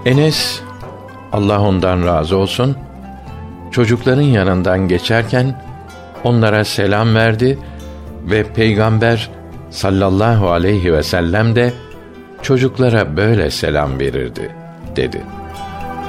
Enes, Allah ondan razı olsun, çocukların yanından geçerken onlara selam verdi ve Peygamber sallallahu aleyhi ve sellem de çocuklara böyle selam verirdi, dedi.